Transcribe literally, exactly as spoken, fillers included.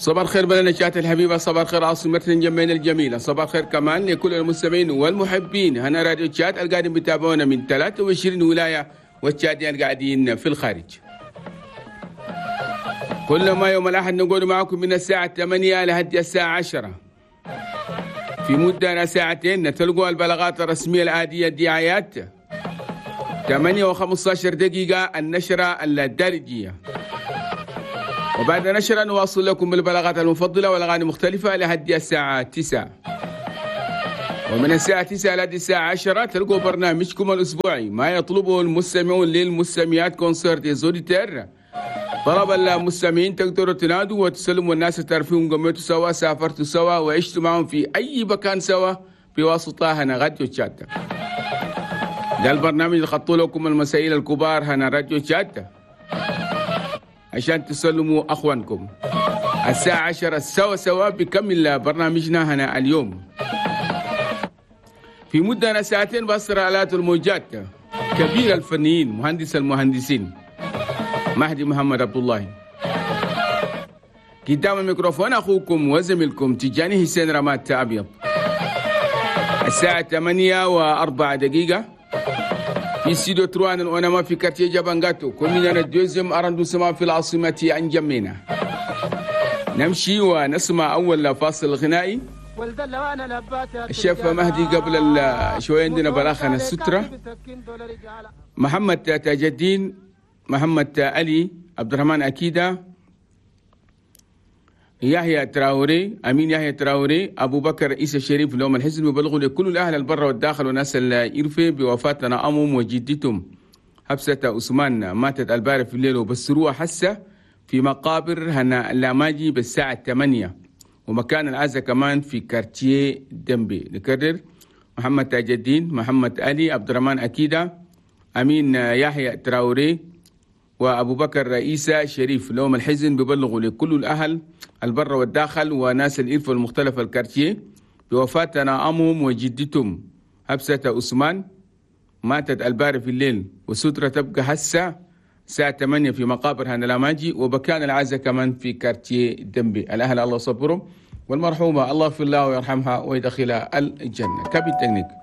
صباح الخير بلدنا شات الحبيبة، صباح الخير عاصمتنا جمعنا الجميلة، صباح الخير كمان لكل المستمعين والمحبين. هنا راديو شات القاعدين بيتابعونا من ثلاثة وعشرين ولاية والشاتين القاعدين في الخارج. كل ما يوم الأحد نقول معكم من الساعة ثمانية لحد الساعة عشرة في مدة ساعتين نتلقوا البلاغات الرسمية العادية الدعايات ثمانية وخمسة عشر دقيقة النشرة الدارجية، وبعد نشرة نواصل لكم بالبلاغات المفضلة والأغاني المختلفة لحد الساعة تسعة، ومن الساعة تسعة لحد الساعة عشرة تلقوا برنامجكم الأسبوعي ما يطلبه المستمعون للمستمعات كونسرت زوديتير. طلب المستمعين تقدروا تنادوا وتسلموا الناس تعرفون قمتوا سوا، سافرتوا سوا، وعشتوا معهم في أي مكان سوا بواسطة هنا راديو شات. ده البرنامج اللي خطوا لكم المسائل الكبار هنا راديو شات عشان تسلموا أخوانكم. الساعة عشرة سوا سوا بكمل برنامجنا هنا اليوم في مدة ساعتين بأسرع آلات الموجات كبير الفنيين مهندس المهندسين مهدي محمد عبد الله. قدام الميكروفون أخوكم وزميلكم تجاني حسين رمات أبيض. الساعة ثمانية وأربع دقيقة في سيدو تروان الأونما في كارتيه جابانغاتو كلنا ندوزم أرندو سما في العاصمة أنجمينا. نمشي ونسمع أول فاصل غنائي الشيف مهدي قبل شوية عندنا بلاخنا السترة محمد تاج الدين، محمد علي، عبد الرحمن أكيدة، يحيى تراوري، أمين يحيى تراوري، أبو بكر عيسى الشريف لهم الحزن يبلغوا لكل الأهل البر والداخل والناس الإرفة بوفاتنا أمهم وجدتهم حبسة عثمان ماتت البارح في الليل وبسروها حسة في مقابر هنا اللاماجي بالساعة ثمانية، ومكان العزة كمان في كارتيه دمبي. نكرر محمد تاج الدين، محمد علي، عبد الرحمن أكيدة، أمين يحيى تراوري، وأبو بكر رئيسة شريف لهم الحزن بيبلغوا لكل الأهل البر والداخل وناس الإرفة المختلفة الكارتيه بوفاتنا أمهم وجدتهم حبسة عثمان ماتت البارح في الليل، وسترة تبقى هسه الساعة ثمانية في مقابر هنلاماجي، وبكان العزة كمان في كارتيه دمبي. الأهل الله صبرهم، والمرحومة الله يغفر لها ويرحمها ويدخلها الجنة. كابي التكنيك.